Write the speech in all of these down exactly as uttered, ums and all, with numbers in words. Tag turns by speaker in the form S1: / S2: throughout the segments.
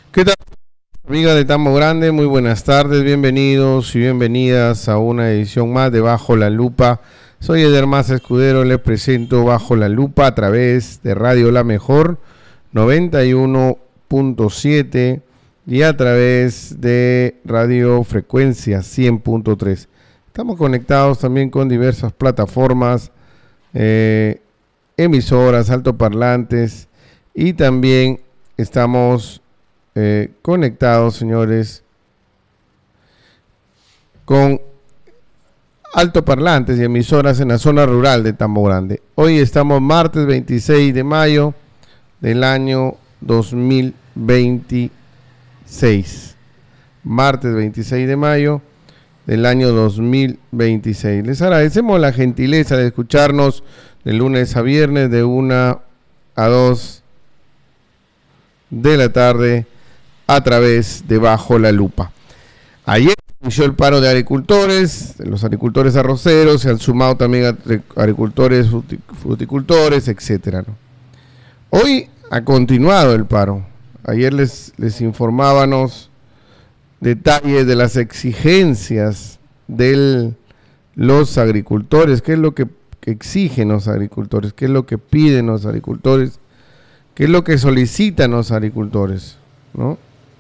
S1: ¿Qué tal, amiga de Tambo Grande? Muy buenas tardes, bienvenidos y bienvenidas a una edición más de Bajo la Lupa. Soy Eder Maza Escudero, les presento Bajo la Lupa a través de Radio La Mejor noventa y uno punto siete y a través de Radio Frecuencia cien punto tres. Estamos conectados también con diversas plataformas, eh, emisoras, altoparlantes, y también estamos eh, conectados, señores, con altoparlantes y emisoras en la zona rural de Tambo Grande. Hoy estamos martes veintiséis de mayo del año dos mil veintiséis. Martes veintiséis de mayo del año dos mil veintiséis. Les agradecemos la gentileza de escucharnos de lunes a viernes de una a dos de la tarde a través de Bajo la Lupa. Ayer inició el paro de agricultores, de los agricultores arroceros, se han sumado también agricultores, fruticultores, etcétera, ¿no? Hoy ha continuado el paro. Ayer les, les informábamos detalles de las exigencias de los agricultores, qué es lo que, que exigen los agricultores, qué es lo que piden los agricultores, qué es lo que solicitan los agricultores, ¿no?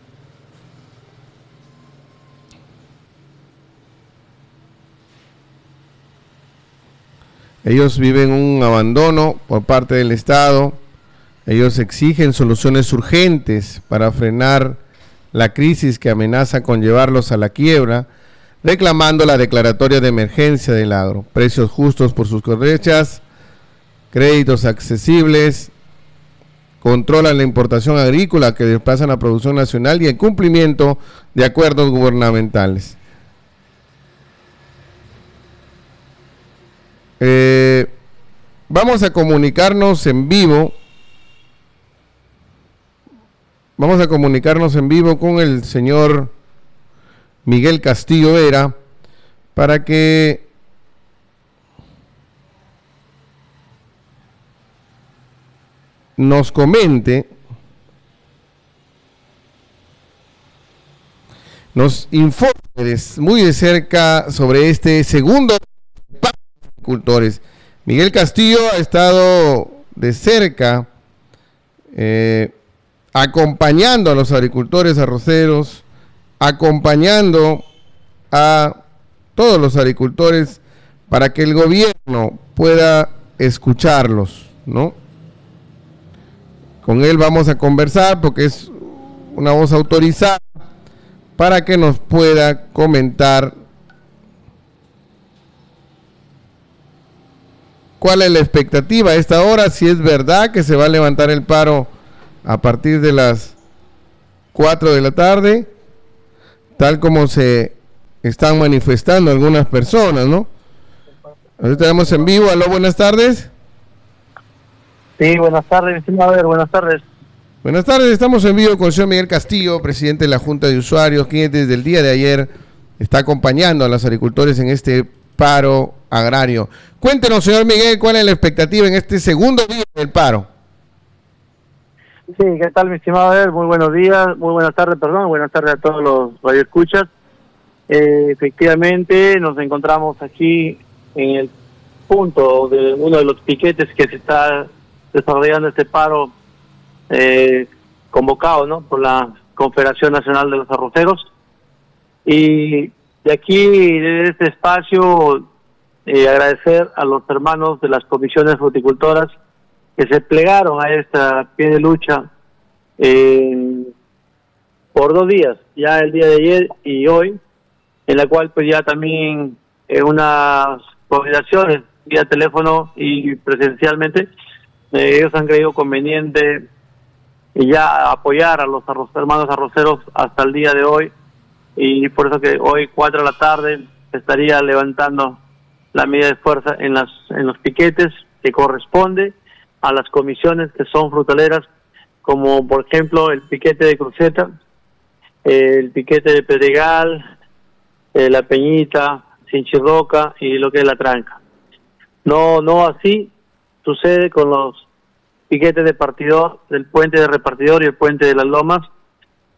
S1: Ellos viven un abandono por parte del Estado. Ellos exigen soluciones urgentes para frenar la crisis que amenaza con llevarlos a la quiebra, reclamando la declaratoria de emergencia del agro, precios justos por sus cosechas, créditos accesibles, controlan la importación agrícola que desplazan la producción nacional y el cumplimiento de acuerdos gubernamentales. Eh, vamos a comunicarnos en vivo. Vamos a comunicarnos en vivo con el señor Miguel Castillo Vera para que nos comente, nos informe muy de cerca sobre este segundo paro de agricultores. Miguel Castillo ha estado de cerca eh, acompañando a los agricultores arroceros, acompañando a todos los agricultores para que el gobierno pueda escucharlos, ¿no? Con él vamos a conversar porque es una voz autorizada para que nos pueda comentar cuál es la expectativa a esta hora, si es verdad que se va a levantar el paro a partir de las cuatro de la tarde, tal como se están manifestando algunas personas, ¿no? Ahorita tenemos en vivo. Aló, buenas tardes.
S2: Sí, buenas tardes, estimado Ver, buenas tardes.
S1: Buenas tardes, estamos en vivo con el señor Miguel Castillo, presidente de la Junta de Usuarios, quien desde el día de ayer está acompañando a los agricultores en este paro agrario. Cuéntenos, señor Miguel, cuál es la expectativa en este segundo día del paro.
S2: Sí, ¿qué tal, mi estimado Ver? Muy buenos días, muy buenas tardes, perdón, buenas tardes a todos los radioescuchas. Eh, efectivamente, nos encontramos aquí en el punto de uno de los piquetes que se está desarrollando este paro eh, convocado, ¿no?, por la Confederación Nacional de los Arroceros. Y de aquí, de este espacio, eh, agradecer a los hermanos de las comisiones fruticultoras que se plegaron a esta pie de lucha eh, por dos días, ya el día de ayer y hoy, en la cual pues ya también eh, unas coordinaciones vía teléfono y presencialmente, eh, ellos han creído conveniente ya apoyar a los arroz, hermanos arroceros hasta el día de hoy, y por eso que hoy cuatro de la tarde estaría levantando la medida de fuerza en las en los piquetes que corresponde a las comisiones que son frutaleras, como por ejemplo el piquete de Cruceta, el piquete de Pedregal, eh, La Peñita, Sinchirroca y lo que es La Tranca. No, no así sucede con los piquetes de partidor, del puente de repartidor y el puente de las Lomas,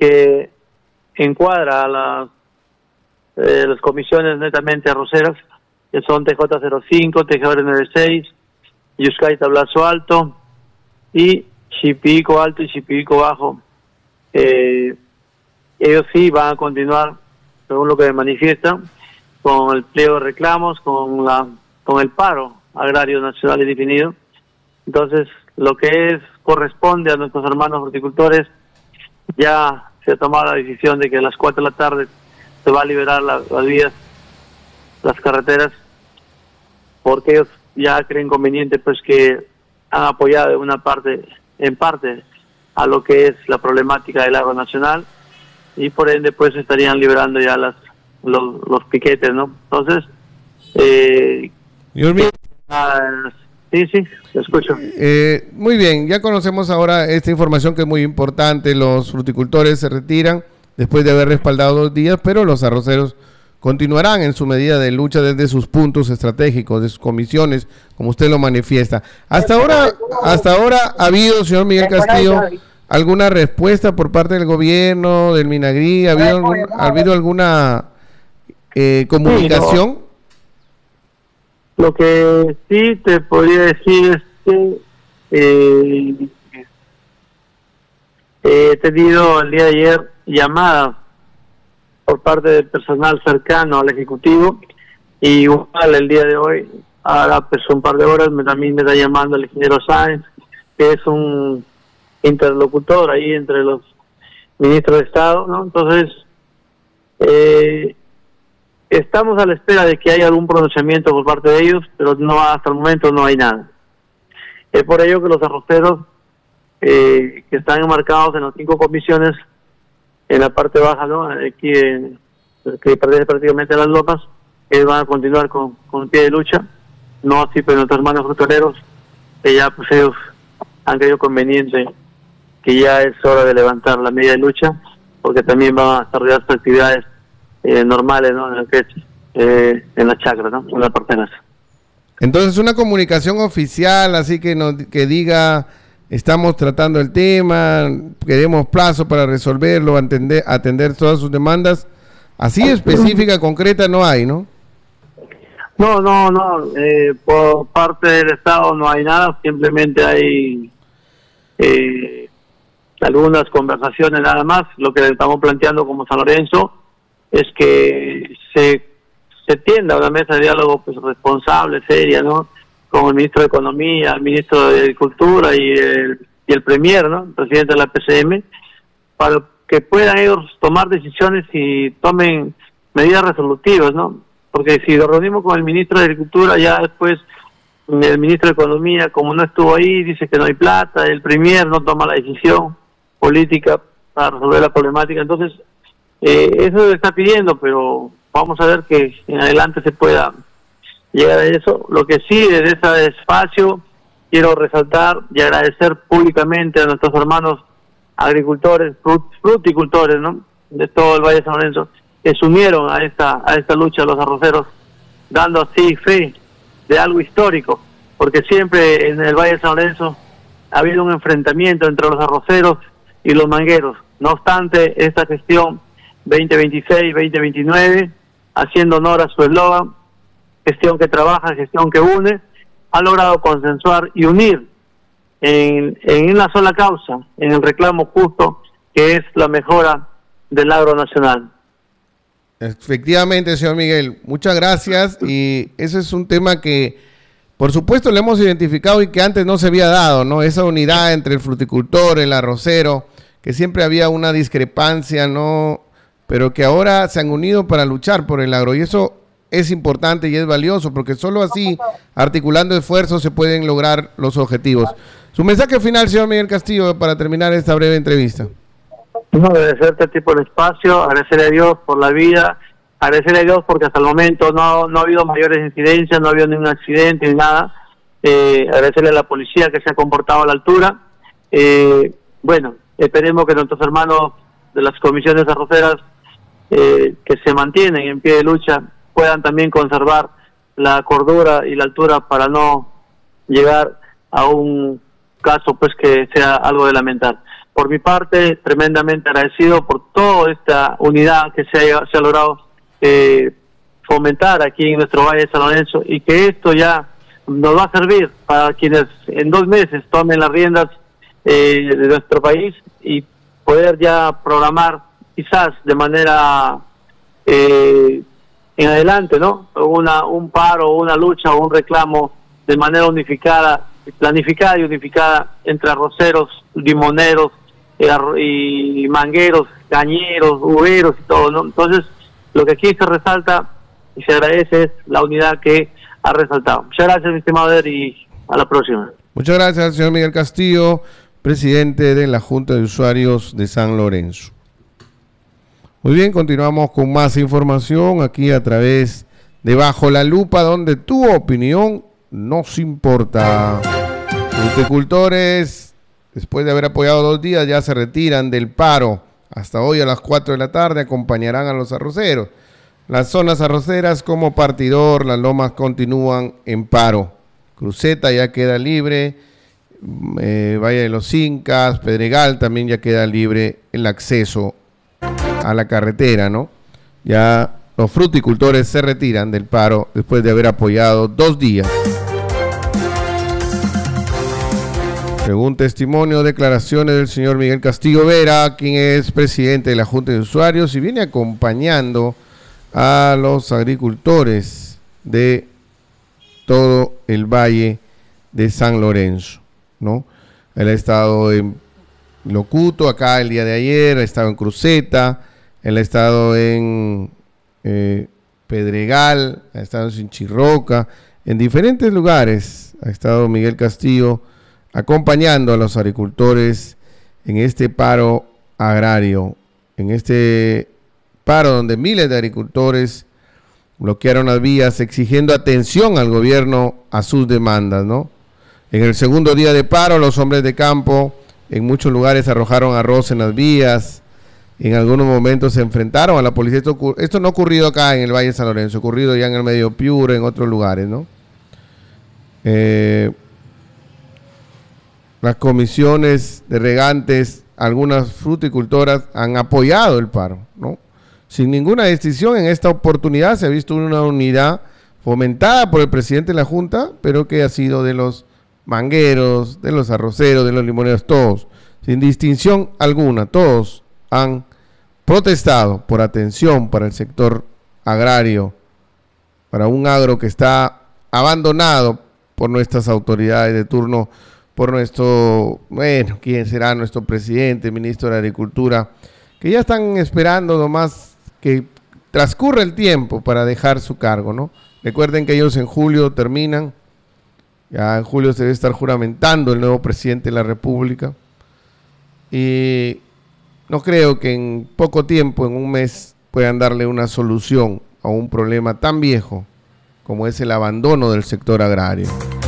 S2: que encuadra a las, eh, las comisiones netamente arroceras, que son T J cero cinco, T G R noventa y seis, Yuscay Tablazo Alto y Chipico Alto y Chipico Bajo. Eh, ellos sí van a continuar, según lo que me manifiestan, con el pliego de reclamos, con la con el paro agrario nacional y definido. Entonces, lo que es corresponde a nuestros hermanos horticultores, ya se ha tomado la decisión de que a las cuatro de la tarde se va a liberar la, las vías, las carreteras, porque ellos ya creen conveniente pues que han apoyado de una parte, en parte, a lo que es la problemática del agro nacional, y por ende pues estarían liberando ya las los, los piquetes, ¿no? Entonces, eh,
S1: Señor Miguel,
S2: sí, sí, lo escucho.
S1: Eh, muy bien, ya conocemos ahora esta información que es muy importante. Los fruticultores se retiran después de haber respaldado dos días, pero los arroceros continuarán en su medida de lucha desde sus puntos estratégicos, de sus comisiones, como usted lo manifiesta. Hasta ahora, hasta ahora ha habido, señor Miguel Castillo, alguna respuesta por parte del gobierno, del Minagri, ha habido, algún, ha habido alguna eh, comunicación.
S2: Sí, no. Lo que sí te podría decir es que eh, he tenido el día de ayer llamadas por parte del personal cercano al Ejecutivo, y igual el día de hoy, ahora pues un par de horas, me, también me está llamando el ingeniero Sáenz, que es un interlocutor ahí entre los ministros de Estado, ¿no? Entonces, eh, estamos a la espera de que haya algún pronunciamiento por parte de ellos, pero no, hasta el momento no hay nada. Es por ello que los arroceros eh, que están enmarcados en las cinco comisiones en la parte baja, ¿no? Aquí en, que pertenece prácticamente a las lomas, ellos van a continuar con, con pie de lucha, no así pero nuestros hermanos frutoreros, que ya pues ellos han creído conveniente que ya es hora de levantar la medida de lucha, porque también van a desarrollar sus actividades Eh, normales, ¿no? En, el que, eh, en la chacra, ¿no? En la partenaza.
S1: Entonces, una comunicación oficial, así que nos, que diga, estamos tratando el tema, queremos plazo para resolverlo, atender, atender todas sus demandas, así específica, concreta, no hay, ¿no?
S2: No, no, no, eh, por parte del Estado no hay nada, simplemente hay eh, algunas conversaciones nada más. Lo que estamos planteando como San Lorenzo es que se, se tienda a una mesa de diálogo pues responsable, seria, ¿no? Con el ministro de Economía, el ministro de Agricultura y el, y el Premier, ¿no? El presidente de la P C M, para que puedan ellos tomar decisiones y tomen medidas resolutivas, ¿no? Porque si nos reunimos con el ministro de Agricultura, ya después el ministro de Economía, como no estuvo ahí, dice que no hay plata, el Premier no toma la decisión política para resolver la problemática. Entonces, Eh, eso se está pidiendo, pero vamos a ver que en adelante se pueda llegar a eso. Lo que sí, desde ese espacio, quiero resaltar y agradecer públicamente a nuestros hermanos agricultores, frut, fruticultores, ¿no? De todo el Valle de San Lorenzo, que se unieron a esta, a esta lucha, los arroceros, dando así fe de algo histórico, porque siempre en el Valle de San Lorenzo ha habido un enfrentamiento entre los arroceros y los mangueros. No obstante, esta gestión veinte veintiséis, veinte veintinueve, haciendo honor a su eslogan, gestión que trabaja, gestión que une, ha logrado consensuar y unir en, en una sola causa, en el reclamo justo, que es la mejora del agro nacional.
S1: Efectivamente, señor Miguel, muchas gracias, y ese es un tema que, por supuesto, le hemos identificado y que antes no se había dado, ¿no? Esa unidad entre el fruticultor, el arrocero, que siempre había una discrepancia, ¿no? Pero que ahora se han unido para luchar por el agro, y eso es importante y es valioso, porque solo así, articulando esfuerzos, se pueden lograr los objetivos. Su mensaje final, señor Miguel Castillo, para terminar esta breve entrevista.
S2: No, agradecerte a ti por el espacio, agradecerle a Dios por la vida, agradecerle a Dios porque hasta el momento no, no ha habido mayores incidencias, no ha habido ningún accidente ni nada. Eh, agradecerle a la policía que se ha comportado a la altura. Eh, bueno, esperemos que nuestros hermanos de las comisiones arroceras Eh, que se mantienen en pie de lucha puedan también conservar la cordura y la altura para no llegar a un caso pues que sea algo de lamentar. por mi parte, tremendamente agradecido por toda esta unidad que se ha, se ha logrado eh, fomentar aquí en nuestro Valle de San Lorenzo, y que esto ya nos va a servir para quienes en dos meses tomen las riendas eh, de nuestro país y poder ya programar quizás de manera eh, en adelante, ¿no? Una, un paro, una lucha o un reclamo de manera unificada, planificada y unificada entre arroceros, limoneros eh, y mangueros, cañeros, uveros y todo, ¿no? Entonces, lo que aquí se resalta y se agradece es la unidad que ha resaltado. Muchas gracias, mi estimado Eder, y a la próxima.
S1: Muchas gracias, señor Miguel Castillo, presidente de la Junta de Usuarios de San Lorenzo. Muy bien, continuamos con más información aquí a través de Bajo la Lupa, donde tu opinión nos importa. Fruticultores, después de haber apoyado dos días, ya se retiran del paro. Hasta hoy a las cuatro de la tarde acompañarán a los arroceros. Las zonas arroceras como Partidor, Las Lomas continúan en paro. Cruceta ya queda libre, eh, Valle de los Incas, Pedregal también ya queda libre el acceso a la carretera, ¿no? Ya los fruticultores se retiran del paro después de haber apoyado dos días. Según testimonio, declaraciones del señor Miguel Castillo Vera, quien es presidente de la Junta de Usuarios y viene acompañando a los agricultores de todo el Valle de San Lorenzo, ¿no? Él ha estado en Locuto acá el día de ayer, ha estado en Cruceta, él ha estado en eh, Pedregal, ha estado en Sinchirroca, en diferentes lugares ha estado Miguel Castillo acompañando a los agricultores en este paro agrario, en este paro donde miles de agricultores bloquearon las vías exigiendo atención al gobierno a sus demandas, ¿no? En el segundo día de paro, los hombres de campo en muchos lugares arrojaron arroz en las vías, en algunos momentos se enfrentaron a la policía. Esto, esto no ha ocurrido acá en el Valle de San Lorenzo, ha ocurrido ya en el Medio Piura, en otros lugares, ¿no? Eh, las comisiones de regantes, algunas fruticultoras han apoyado el paro, ¿no? Sin ninguna distinción, en esta oportunidad se ha visto una unidad fomentada por el presidente de la Junta, pero que ha sido de los mangueros, de los arroceros, de los limoneros, todos, sin distinción alguna, todos han protestado por atención para el sector agrario, para un agro que está abandonado por nuestras autoridades de turno, por nuestro, bueno, quién será nuestro presidente, ministro de Agricultura, que ya están esperando nomás que transcurra el tiempo para dejar su cargo, ¿no? Recuerden que ellos en julio terminan. Ya en julio se debe estar juramentando el nuevo presidente de la República. Y no creo que en poco tiempo, en un mes, puedan darle una solución a un problema tan viejo como es el abandono del sector agrario.